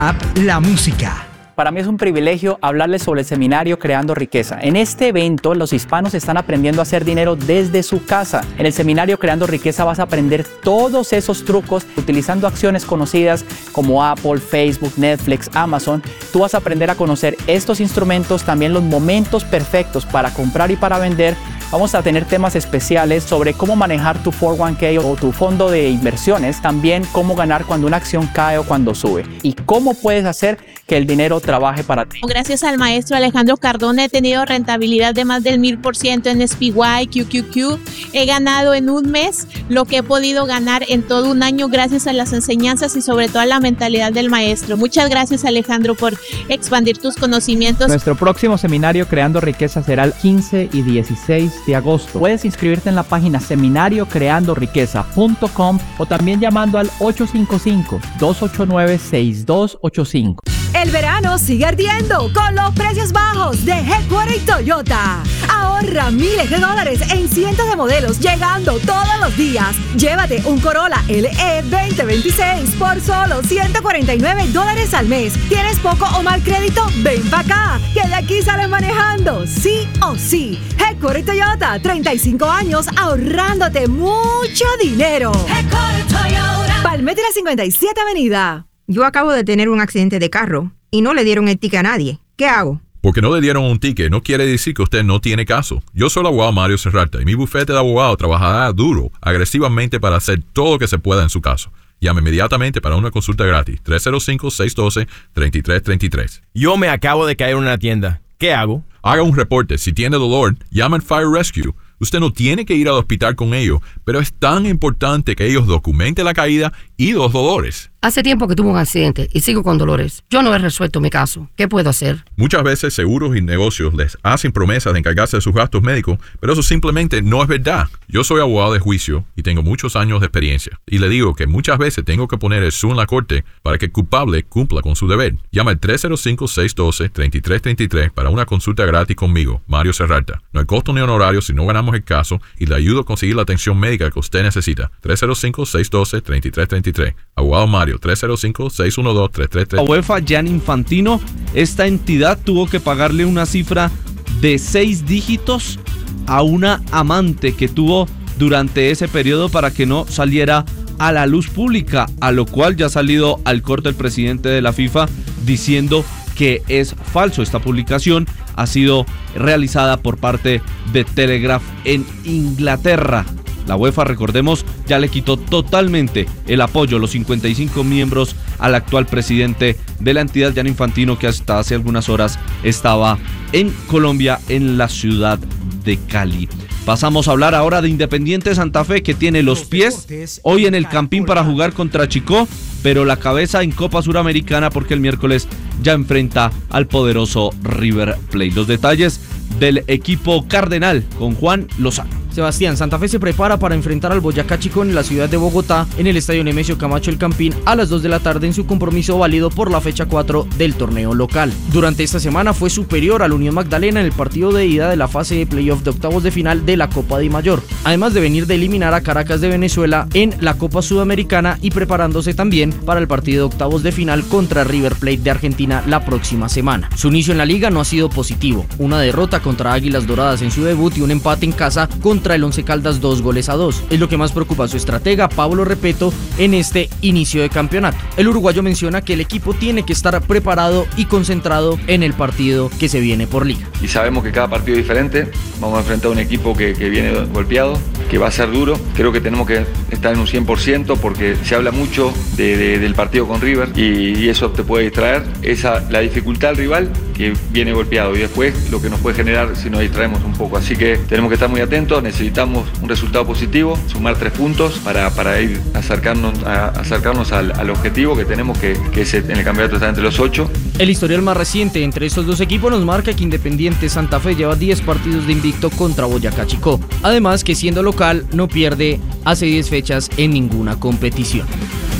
La música. Para mí es un privilegio hablarles sobre el seminario Creando Riqueza. En este evento, los hispanos están aprendiendo a hacer dinero desde su casa. En el seminario Creando Riqueza vas a aprender todos esos trucos utilizando acciones conocidas como Apple, Facebook, Netflix, Amazon. Tú vas a aprender a conocer estos instrumentos, también los momentos perfectos para comprar y para vender. Vamos a tener temas especiales sobre cómo manejar tu 401k o tu fondo de inversiones, también cómo ganar cuando una acción cae o cuando sube y cómo puedes hacer que el dinero trabaje para ti. Gracias al maestro Alejandro Cardona he tenido rentabilidad de más del 1000% en SPY, QQQ. He ganado en un mes lo que he podido ganar en todo un año gracias a las enseñanzas y sobre todo a la mentalidad del maestro. Muchas gracias, Alejandro, por expandir tus conocimientos. Nuestro próximo seminario Creando Riqueza será el 15 y 16 de agosto. Puedes inscribirte en la página seminariocreandoriqueza.com o también llamando al 855-289-6285. El verano sigue ardiendo con los precios bajos de Headquarter Toyota. Ahorra miles de dólares en cientos de modelos llegando todos los días. Llévate un Corolla LE 2026 por solo $149 al mes. ¿Tienes poco o mal crédito? Ven para acá, que de aquí sales manejando, sí o sí. Headquarter Toyota, 35 años ahorrándote mucho dinero. Headquarter Toyota. Palmetto 57 Avenida. Yo acabo de tener un accidente de carro y no le dieron el ticket a nadie. ¿Qué hago? Porque no le dieron un ticket no quiere decir que usted no tiene caso. Yo soy el abogado Mario Serralta y mi bufete de abogado trabajará duro, agresivamente para hacer todo lo que se pueda en su caso. Llame inmediatamente para una consulta gratis. 305-612-3333. Yo me acabo de caer en una tienda. ¿Qué hago? Haga un reporte. Si tiene dolor, llame al Fire Rescue. Usted no tiene que ir al hospital con ellos, pero es tan importante que ellos documenten la caída y los dolores. Hace tiempo que tuve un accidente y sigo con dolores. Yo no he resuelto mi caso. ¿Qué puedo hacer? Muchas veces seguros y negocios les hacen promesas de encargarse de sus gastos médicos, pero eso simplemente no es verdad. Yo soy abogado de juicio y tengo muchos años de experiencia. Y le digo que muchas veces tengo que poner el su en la corte para que el culpable cumpla con su deber. Llama al 305-612-3333 para una consulta gratis conmigo, Mario Serralta. No hay costo ni honorario si no ganamos el caso y le ayudo a conseguir la atención médica que usted necesita. 305-612-3333. Abogado Mario, 305-612-3333. La UEFA Gianni Infantino, esta entidad tuvo que pagarle una cifra de 6 dígitos a una amante que tuvo durante ese periodo para que no saliera a la luz pública, a lo cual ya ha salido al corte el presidente de la FIFA diciendo que es falso. Esta publicación ha sido realizada por parte de Telegraph en Inglaterra. La UEFA, recordemos, ya le quitó totalmente el apoyo, los 55 miembros, al actual presidente de la entidad, Gianni Infantino, que hasta hace algunas horas estaba en Colombia, en la ciudad de Cali. Pasamos a hablar ahora de Independiente Santa Fe, que tiene los pies hoy en el Campín para jugar contra Chicó, pero la cabeza en Copa Suramericana porque el miércoles ya enfrenta al poderoso River Plate. Los detalles del equipo cardenal con Juan Lozano. Sebastián, Santa Fe se prepara para enfrentar al Boyacá Chicó en la ciudad de Bogotá en el estadio Nemesio Camacho El Campín a las 2 de la tarde en su compromiso válido por la fecha 4 del torneo local. Durante esta semana fue superior al Unión Magdalena en el partido de ida de la fase de playoff de octavos de final de la Copa Di Mayor, además de venir de eliminar a Caracas de Venezuela en la Copa Sudamericana y preparándose también para el partido de octavos de final contra River Plate de Argentina la próxima semana. Su inicio en la liga no ha sido positivo, una derrota contra Águilas Doradas en su debut y un empate en casa contra el Once Caldas 2-2. Es lo que más preocupa a su estratega Pablo Repeto en este inicio de campeonato. El uruguayo menciona que el equipo tiene que estar preparado y concentrado en el partido que se viene por liga. Y sabemos que cada partido es diferente, vamos a enfrentar a un equipo que viene golpeado, que va a ser duro. Creo que tenemos que estar en un 100% porque se habla mucho del partido con River y eso te puede distraer. La dificultad del rival que viene golpeado y después lo que nos puede generar si nos distraemos un poco. Así que tenemos que estar muy atentos, necesitamos un resultado positivo, sumar 3 puntos para ir acercarnos al objetivo que tenemos, que es en el campeonato estar entre los 8. El historial más reciente entre estos dos equipos nos marca que Independiente Santa Fe lleva 10 partidos de invicto contra Boyacá Chicó. Además que siendo local no pierde hace 10 fechas en ninguna competición.